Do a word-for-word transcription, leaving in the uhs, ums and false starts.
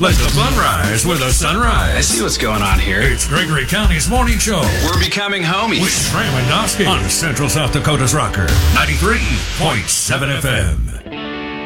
Let the fun rise with a sunrise. I see what's going on here. It's Gregory County's morning show. We're becoming homies. With Stram and Dosky on Central South Dakota's Rocker, ninety-three point seven F M.